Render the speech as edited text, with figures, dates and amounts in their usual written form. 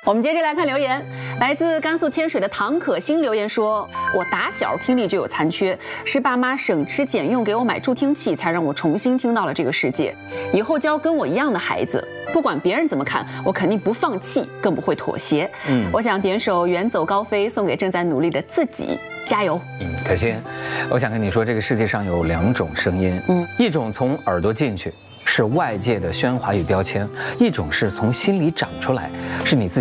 我们接着来看留言，来自甘肃天水的唐可欣留言说：“我打小听力就有残缺，是爸妈省吃俭用给我买助听器，才让我重新听到了这个世界。以后教跟我一样的孩子，不管别人怎么看，我肯定不放弃，更不会妥协。”我想点首《远走高飞》送给正在努力的自己，加油。 可欣，我想跟你说，这个世界上有2种声音，一种从耳朵进去，是外界的喧哗与标签；一种是从心里长出来，是你自己